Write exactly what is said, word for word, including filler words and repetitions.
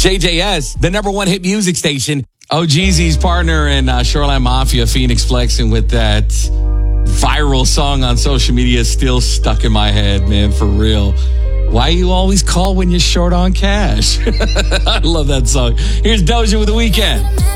J J S, the number one hit music station. Oh, Jeezy's partner in uh, Shoreline Mafia, Phoenix Flexing, with that viral song on social media is still stuck in my head, man, for real. Why you always call when you're short on cash? I love that song. Here's Doja with The Weeknd.